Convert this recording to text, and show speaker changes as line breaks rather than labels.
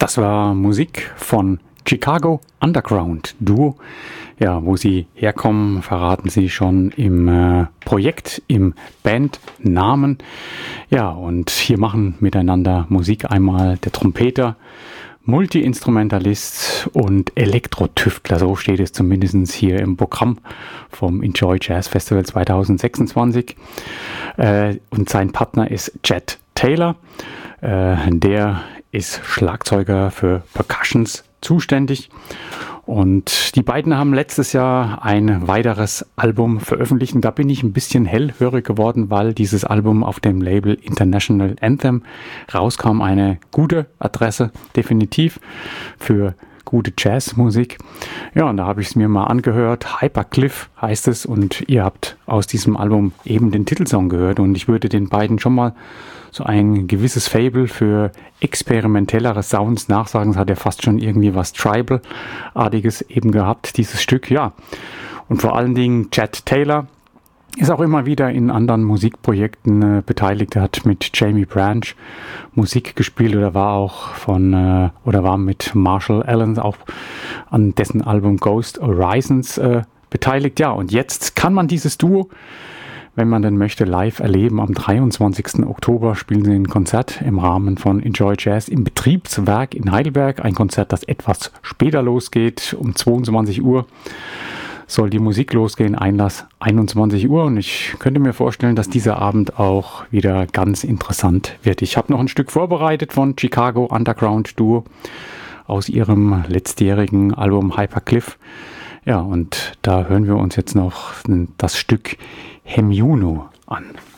Das war Musik von Chicago Underground Duo. Ja, wo sie herkommen, verraten sie schon im Projekt, im Bandnamen. Ja, und hier machen miteinander Musik einmal der Trompeter, Multi-Instrumentalist und Elektro-Tüftler. So steht es zumindest hier im Programm vom Enjoy Jazz Festival 2026. Und sein Partner ist Chet Taylor. Der ist Schlagzeuger für Percussions zuständig. Und die beiden haben letztes Jahr ein weiteres Album veröffentlicht. Und da bin ich ein bisschen hellhörig geworden, weil dieses Album auf dem Label International Anthem rauskam. Eine gute Adresse, definitiv, für gute Jazzmusik. Ja, und da habe ich es mir mal angehört. Hypercliff heißt es. Und ihr habt aus diesem Album eben den Titelsong gehört. Und ich würde den beiden schon mal so ein gewisses Faible für experimentellere Sounds nachsagen. Es hat ja fast schon irgendwie was Tribal-artiges eben gehabt, dieses Stück, ja. Und vor allen Dingen Chet Taylor ist auch immer wieder in anderen Musikprojekten beteiligt. Er hat mit Jamie Branch Musik gespielt oder war auch war mit Marshall Allen auch an dessen Album Ghost Horizons beteiligt. Ja, und jetzt kann man dieses Duo, wenn man denn möchte, live erleben. Am 23. Oktober spielen sie ein Konzert im Rahmen von Enjoy Jazz im Betriebswerk in Heidelberg. Ein Konzert, das etwas später losgeht. Um 22 Uhr soll die Musik losgehen. Einlass 21 Uhr. Und ich könnte mir vorstellen, dass dieser Abend auch wieder ganz interessant wird. Ich habe noch ein Stück vorbereitet von Chicago Underground Duo aus ihrem letztjährigen Album Hypercliff. Ja, und da hören wir uns jetzt noch das Stück Hemjuno an.